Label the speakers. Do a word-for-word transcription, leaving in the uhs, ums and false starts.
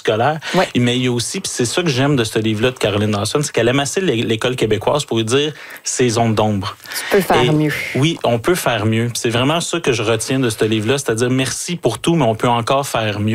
Speaker 1: scolaire.
Speaker 2: Ouais.
Speaker 1: Mais il y a aussi, puis c'est ça que j'aime de ce livre-là de Caroline Dawson, c'est qu'elle aime assez l'école québécoise pour lui dire ses zones d'ombre.
Speaker 2: Tu peux faire
Speaker 1: Et
Speaker 2: mieux.
Speaker 1: Oui, on peut faire mieux. Puis c'est vraiment ça que je retiens de ce livre-là, c'est-à-dire merci pour tout, mais on peut encore faire mieux.